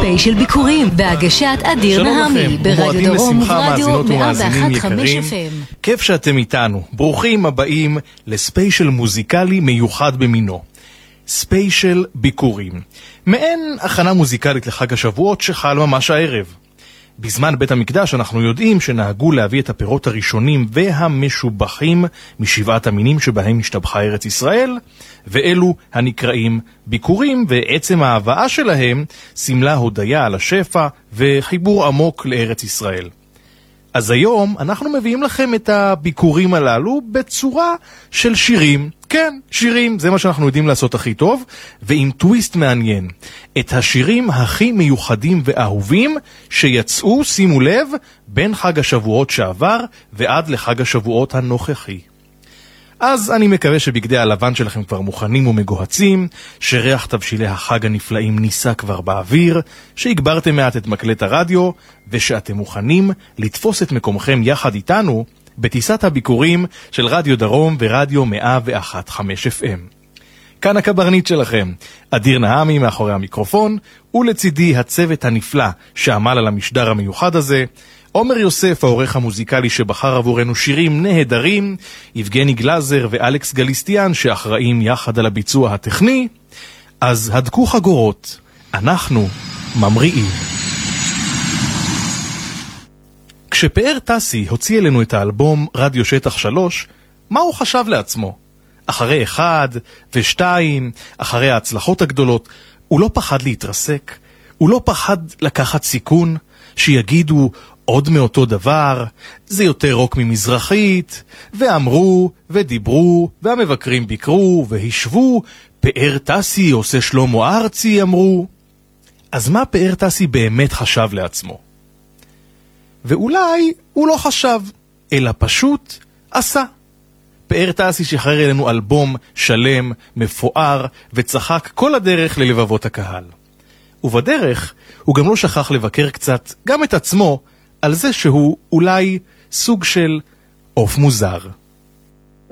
ספיישל ביקורים בהגשת אדיר נהמי ברדיו דרום וברדיו 101.5 FM. כיף שאתם איתנו. ברוכים הבאים לספיישל מוזיקלי מיוחד במינו. ספיישל ביקורים. מעין הכנה מוזיקלית לחג השבועות שחל ממש הערב. בזמן בית המקדש אנחנו יודעים שנהגו להביא את הפירות הראשונים והמשובחים משבעת המינים שבהם השתבחה ארץ ישראל, ואלו הנקראים ביקורים, ועצם ההבאה שלהם סמלה הודיה על השפע וחיבור עמוק לארץ ישראל. אז היום אנחנו מביאים לכם את הביקורים הללו בצורה של שירים. כן, שירים, זה מה שאנחנו יודעים לעשות הכי טוב, ועם טוויסט מעניין. את השירים הכי מיוחדים ואהובים שיצאו, שימו לב, בין חג השבועות שעבר ועד לחג השבועות הנוכחי. אז אני מקווה שבגדי הלבן שלכם כבר מוכנים ומגוהצים, שריח תבשילי החג הנפלאים ניסה כבר באוויר, שהגברתם מעט את מקלט הרדיו, ושאתם מוכנים לתפוס את מקומכם יחד איתנו בטיסת הביקורים של רדיו דרום ורדיו 101.5 FM. כאן הקברנית שלכם, אדיר נהמי מאחורי המיקרופון, ולצידי הצוות הנפלא שעמל על המשדר המיוחד הזה, עומר יוסף, העורך המוזיקלי שבחר עבורנו שירים נהדרים, יבגני גלזר ואלכס גליסטיאן שאחראים יחד על הביצוע הטכני. אז הדקו חגורות, אנחנו ממריאים. כשפאר טסי הוציא אלינו את האלבום רדיו שטח 3, מה הוא חשב לעצמו? אחרי 1 ו2, אחרי ההצלחות הגדולות, הוא לא פחד להתרסק, הוא לא פחד לקחת סיכון, שיגידו עוד מאותו דבר, זה יותר רוק ממזרחית, ואמרו ודיברו, והמבקרים ביקרו והשבו, פאר טסי עושה שלמה ארצי, אמרו. אז מה פאר טסי באמת חשב לעצמו? ואולי הוא לא חשב, אלא פשוט עשה. פאר טסי שחרר אלינו אלבום שלם, מפואר, וצחק כל הדרך ללבבות הקהל. ובדרך הוא גם לא שכח לבקר קצת גם את עצמו על זה שהוא אולי סוג של אוף מוזר.